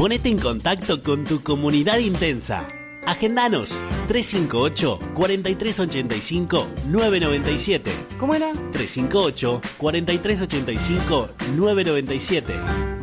Ponete en contacto con tu comunidad intensa. Agendanos 358-4385-997. ¿Cómo era? 358-4385-997.